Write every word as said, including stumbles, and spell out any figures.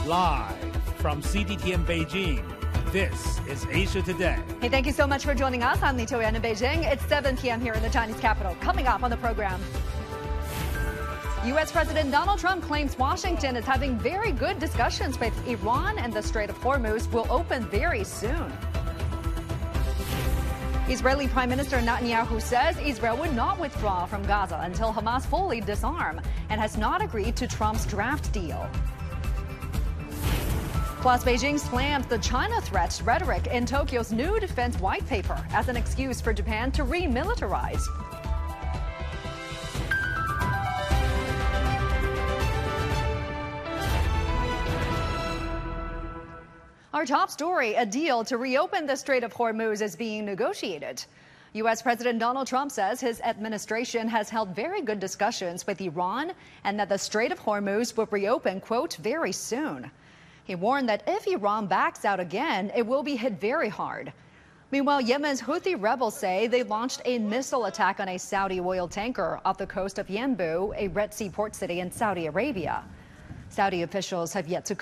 Live from C T T M Beijing, this is Asia Today. Hey, thank you so much for joining us. I'm Li Toyan in Beijing. It's seven p m here in the Chinese capital. Coming up on the program, U S President Donald Trump claims Washington is having very good discussions with Iran, and the Strait of Hormuz will open very soon. Israeli Prime Minister Netanyahu says Israel would not withdraw from Gaza until Hamas fully disarm, and has not agreed to Trump's draft deal. Plus, Beijing slams the China threat rhetoric in Tokyo's new defense white paper as an excuse for Japan to remilitarize. Our top story, a deal to reopen the Strait of Hormuz is being negotiated. U S President Donald Trump says his administration has held very good discussions with Iran and that the Strait of Hormuz will reopen, quote, very soon. He warned that if Iran backs out again, it will be hit very hard. Meanwhile, Yemen's Houthi rebels say they launched a missile attack on a Saudi oil tanker off the coast of Yanbu, a Red Sea port city in Saudi Arabia. Saudi officials have yet to